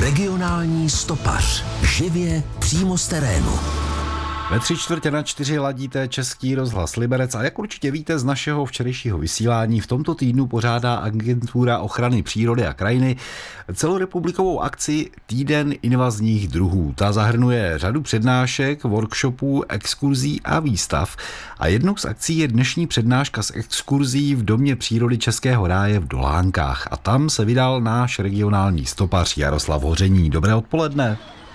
Regionální stopař. Živě přímo z terénu. Ve 3/4 ladíte Český rozhlas Liberec a jak určitě víte z našeho včerejšího vysílání, v tomto týdnu pořádá Agentura ochrany přírody a krajiny celorepublikovou akci Týden invazních druhů. Ta zahrnuje řadu přednášek, workshopů, exkurzí a výstav. A jednou z akcí je dnešní přednáška z exkurzí v Domě přírody Českého ráje v Dolánkách. A tam se vydal náš regionální stopař Jaroslav Hoření. Dobré odpoledne.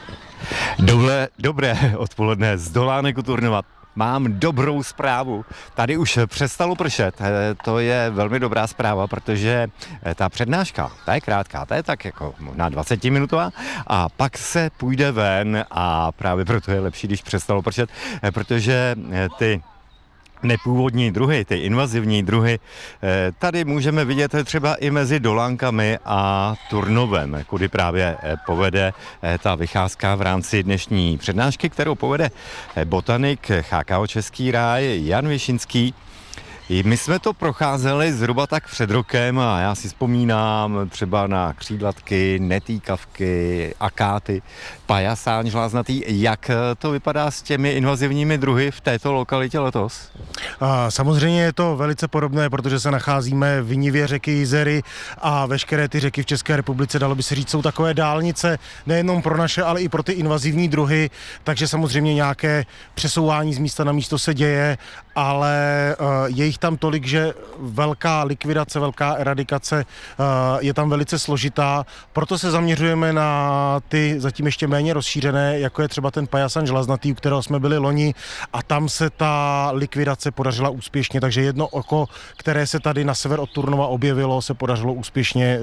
Dobré odpoledne z Dolánek u Turnova. Mám dobrou zprávu. Tady už přestalo pršet. To je velmi dobrá zpráva, protože ta přednáška, ta je krátká, ta je tak jako na 20-minutová a pak se půjde ven a právě proto je lepší, když přestalo pršet, protože ty nepůvodní druhy, ty invazivní druhy, tady můžeme vidět třeba i mezi Dolánkami a Turnovem, kudy právě povede ta vycházka v rámci dnešní přednášky, kterou povede botanik HKO Český ráj Jan Višinský. My jsme to procházeli zhruba tak před rokem a já si vzpomínám třeba na křídlatky, netýkavky, akáty, pajasán žláznatý. Jak to vypadá s těmi invazivními druhy v této lokalitě letos? Samozřejmě je to velice podobné, protože se nacházíme v nivě řeky Jizery a veškeré ty řeky v České republice, dalo by se říct, jsou takové dálnice nejenom pro naše, ale i pro ty invazivní druhy, takže samozřejmě nějaké přesouvání z místa na místo se děje, ale je jich tam tolik, že velká likvidace, velká eradikace je tam velice složitá, proto se zaměřujeme na ty zatím ještě méně rozšířené, jako je třeba ten pajasán žláznatý, u kterého jsme byli loni a tam se ta likvidace podařila úspěšně, takže jedno oko, které se tady na sever od Turnova objevilo, se podařilo úspěšně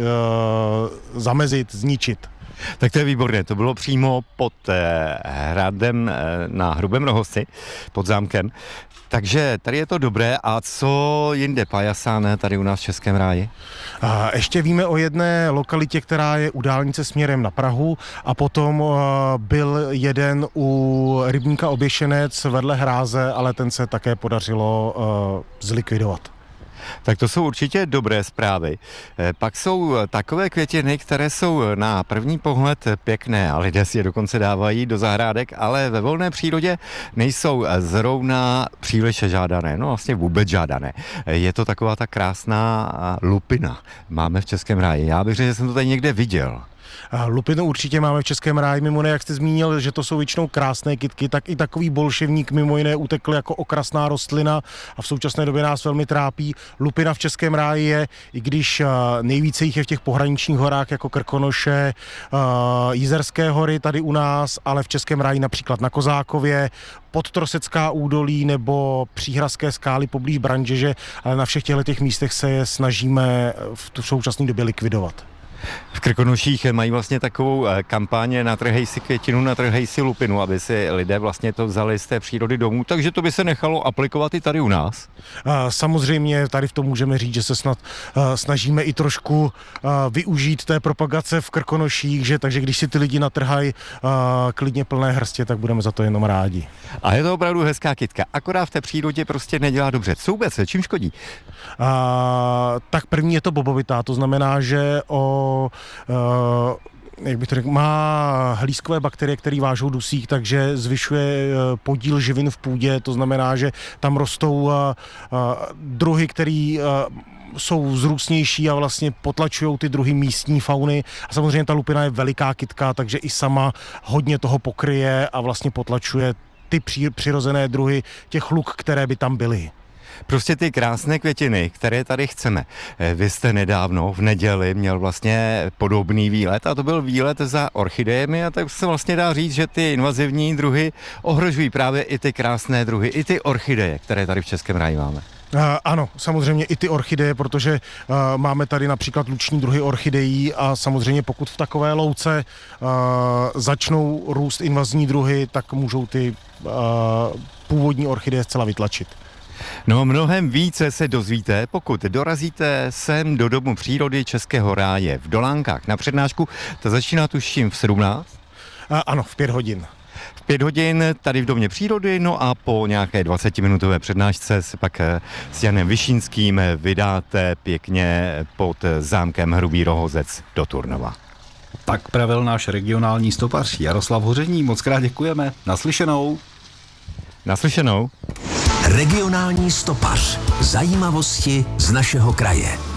zamezit, zničit. Tak to je výborné, to bylo přímo pod hradem na Hrubém Rohoci, pod zámkem. Takže tady je to dobré. A co jinde pajasán tady u nás v Českém ráji? Ještě víme o jedné lokalitě, která je u dálnice směrem na Prahu a potom byl jeden u rybníka Oběšenec vedle Hráze, ale ten se také podařilo zlikvidovat. Tak to jsou určitě dobré zprávy. Pak jsou takové květiny, které jsou na první pohled pěkné a lidé si je dokonce dávají do zahrádek, ale ve volné přírodě nejsou zrovna příliš žádané, no vlastně vůbec žádané. Je to taková ta krásná lupina. Máme v Českém ráji. Já bych řekl, že jsem to tady někde viděl. Lupinu určitě máme v Českém ráji, mimo jiné, jak jste zmínil, že to jsou většinou krásné kytky, tak i takový bolševník mimo jiné utekl jako okrasná rostlina a v současné době nás velmi trápí. Lupina v Českém ráji je, i když nejvíce jich je v těch pohraničních horách jako Krkonoše, Jizerské hory tady u nás, ale v Českém ráji například na Kozákově, Podtrosecká údolí nebo Příhrazské skály poblíž Branžeže, ale na všech těchto místech se je snažíme v současné době likvidovat. V Krkonoších mají vlastně takovou kampaně natrhej si květinu, natrhej si lupinu, aby si lidé vlastně to vzali z té přírody domů, takže to by se nechalo aplikovat i tady u nás. Samozřejmě tady v tom můžeme říct, že se snad snažíme i trošku využít té propagace v Krkonoších, že takže když si ty lidi natrhají klidně plné hrstě, tak budeme za to jenom rádi. A je to opravdu hezká kytka, akorát v té přírodě prostě nedělá dobře. Co vůbec, čím škodí? Tak první je to bobovitá, to znamená, že jak bych to řekl, má hlízkové bakterie, které vážou dusík, takže zvyšuje podíl živin v půdě, to znamená, že tam rostou druhy, které jsou vzrůstnější a vlastně potlačují ty druhy místní fauny. A samozřejmě ta lupina je veliká kytka, takže i sama hodně toho pokryje a vlastně potlačuje ty přirozené druhy těch luk, které by tam byly. Prostě ty krásné květiny, které tady chceme. Vy jste nedávno v neděli měl vlastně podobný výlet a to byl výlet za orchidejemi a tak se vlastně dá říct, že ty invazivní druhy ohrožují právě i ty krásné druhy, i ty orchideje, které tady v Českém ráji máme. Ano, samozřejmě i ty orchideje, protože máme tady například luční druhy orchidejí a samozřejmě pokud v takové louce začnou růst invazní druhy, tak můžou ty původní orchideje zcela vytlačit. No mnohem více se dozvíte, pokud dorazíte sem do Domu přírody Českého ráje v Dolánkách na přednášku. To začíná tuším v 17? Ano, v 5 hodin. V 5 hodin tady v Domě přírody, no a po nějaké 20-minutové přednášce se pak s Janem Višinským vydáte pěkně pod zámkem Hrubý Rohozec do Turnova. Tak pravil náš regionální stopař Jaroslav Hoření. Moc krát děkujeme. Naslyšenou. Naslyšenou. Regionální stopař. Zajímavosti z našeho kraje.